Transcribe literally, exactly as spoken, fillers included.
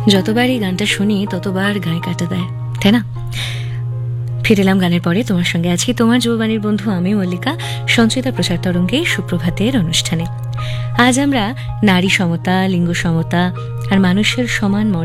যতবার এই গানটা শুনি ততবার গায়ে কাটা দেয়, তাই না? ফিরে এলাম গানের পরে, তোমার সঙ্গে আছি তোমার যৌবানীর বন্ধু আমি মল্লিকা, সঞ্চিতা প্রচার তরঙ্গে সুপ্রভাতের অনুষ্ঠানে। আজ আমরা নারী সমতা, লিঙ্গ সমতা আর মানুষের সমান